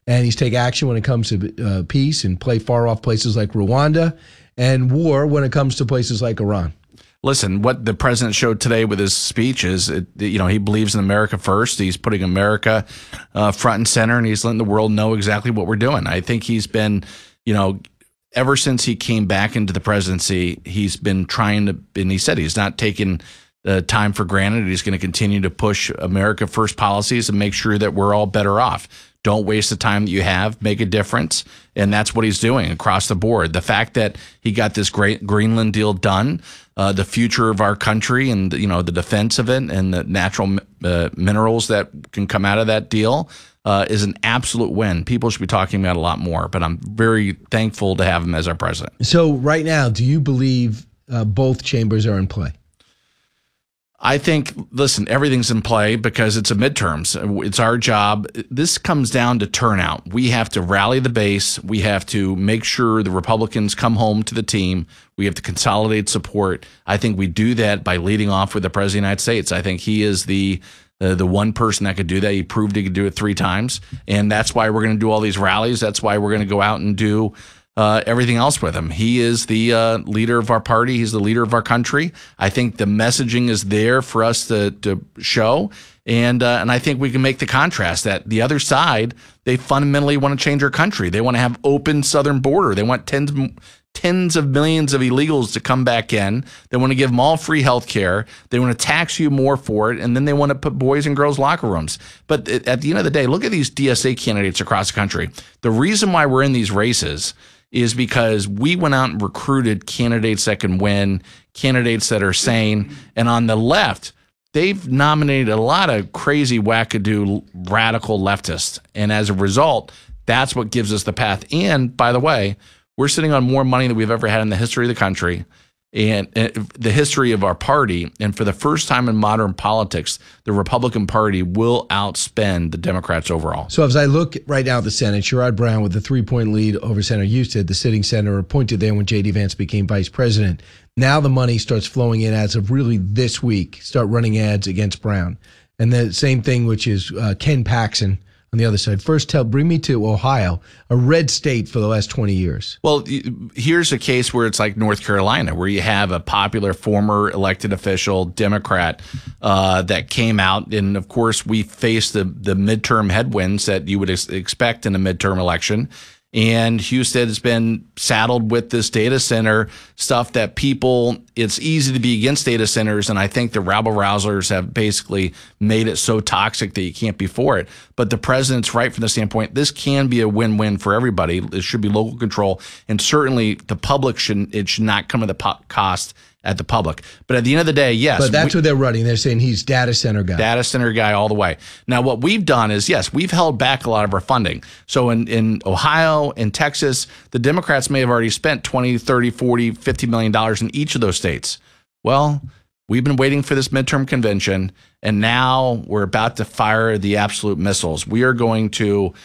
and he's take action when it comes to peace and play far-off places like Rwanda, and war when it comes to places like Iran. Listen, what the president showed today with his speech is, he believes in America first. He's putting America front and center, and he's letting the world know exactly what we're doing. I think he's been, ever since he came back into the presidency, he's been trying to, and he said he's not taking time for granted. He's going to continue to push America first policies and make sure that we're all better off. Don't waste the time that you have. Make a difference. And that's what he's doing across the board. The fact that he got this great Greenland deal done, the future of our country and, the defense of it and the natural minerals that can come out of that deal is an absolute win. People should be talking about it a lot more, but I'm very thankful to have him as our president. So right now, do you believe both chambers are in play? I think, listen, everything's in play because it's a midterms. It's our job. This comes down to turnout. We have to rally the base. We have to make sure the Republicans come home to the team. We have to consolidate support. I think we do that by leading off with the President of the United States. I think he is the one person that could do that. He proved he could do it 3 times. And that's why we're going to do all these rallies. That's why we're going to go out and do everything else with him. He is the leader of our party. He's the leader of our country. I think the messaging is there for us to show. And I think we can make the contrast that the other side, they fundamentally want to change our country. They want to have open southern border. They want tens of millions of illegals to come back in. They want to give them all free health care. They want to tax you more for it. And then they want to put boys in girls' locker rooms. But at the end of the day, look at these DSA candidates across the country. The reason why we're in these races is because we went out and recruited candidates that can win, candidates that are sane. And on the left, they've nominated a lot of crazy, wackadoo, radical leftists. And as a result, that's what gives us the path. And by the way, we're sitting on more money than we've ever had in the history of the country and the history of our party. And for the first time in modern politics, the Republican Party will outspend the Democrats overall. So as I look right now at the Senate, Sherrod Brown with a 3-point lead over Senator Husted, the sitting senator appointed there when J.D. Vance became vice president. Now the money starts flowing in as of really this week, start running ads against Brown. And the same thing, which is Ken Paxton on the other side. First, bring me to Ohio, a red state for the last 20 years. Well, here's a case where it's like North Carolina, where you have a popular former elected official, Democrat, that came out. And, of course, we faced the midterm headwinds that you would expect in a midterm election. And Husted has been saddled with this data center stuff that it's easy to be against data centers. And I think the rabble-rousers have basically made it so toxic that you can't be for it. But the president's right from the standpoint, this can be a win-win for everybody. It should be local control. And certainly the public should not come at the cost at the public. But at the end of the day, yes. But that's what they're running. They're saying he's data center guy. Data center guy all the way. Now, what we've done is, yes, we've held back a lot of our funding. So in Ohio, in Texas, the Democrats may have already spent $20, $30, $40, $50 million in each of those states. Well, we've been waiting for this midterm convention, and now we're about to fire the absolute missiles. We are going to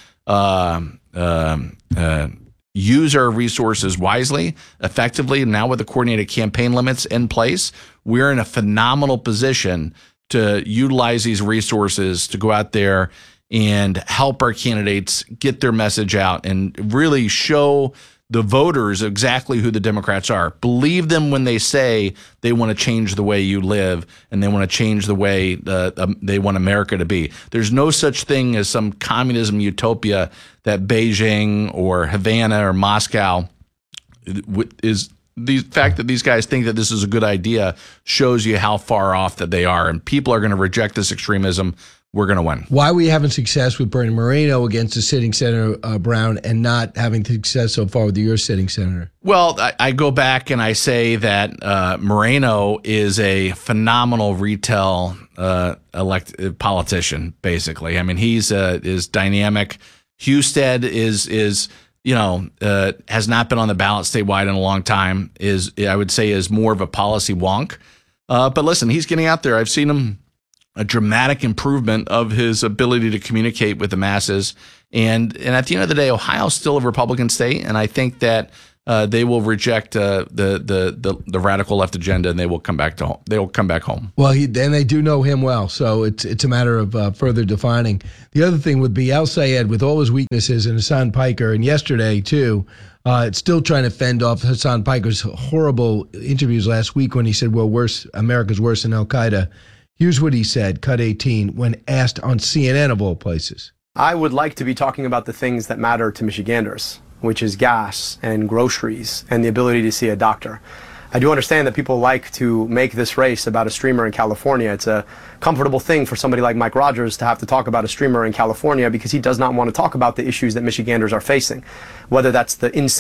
use our resources wisely, effectively. Now with the coordinated campaign limits in place, we're in a phenomenal position to utilize these resources to go out there and help our candidates get their message out and really show the voters exactly who the Democrats are. Believe them when they say they want to change the way you live and they want to change the way they want America to be. There's no such thing as some communism utopia that Beijing or Havana or Moscow is. The fact that these guys think that this is a good idea shows you how far off that they are. And people are going to reject this extremism. We're going to win. Why are we having success with Bernie Moreno against the sitting Senator Brown and not having success so far with your sitting senator? Well, I go back and I say that Moreno is a phenomenal retail elected politician, basically. I mean, he's is dynamic. Husted is has not been on the ballot statewide in a long time. I would say is more of a policy wonk. But listen, he's getting out there. I've seen him. A dramatic improvement of his ability to communicate with the masses. And at the end of the day, Ohio's still a Republican state. And I think that they will reject the radical left agenda, and they will come back to home. They will come back home. Well, then they do know him well, so it's a matter of further defining. The other thing would be al-Sayed, with all his weaknesses, and Hassan Piker, and yesterday too. It's still trying to fend off Hassan Piker's horrible interviews last week when he said, "Well, America's worse than Al Qaeda." Here's what he said, cut 18, when asked on CNN of all places. I would like to be talking about the things that matter to Michiganders, which is gas and groceries and the ability to see a doctor. I do understand that people like to make this race about a streamer in California. It's a comfortable thing for somebody like Mike Rogers to have to talk about a streamer in California because he does not want to talk about the issues that Michiganders are facing, whether that's the